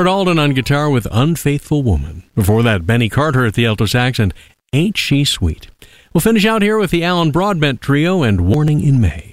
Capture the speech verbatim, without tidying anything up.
Howard Alden on guitar with Unfaithful Woman. Before that, Benny Carter at the alto sax and Ain't She Sweet. We'll finish out here with the Alan Broadbent Trio and Warning in May.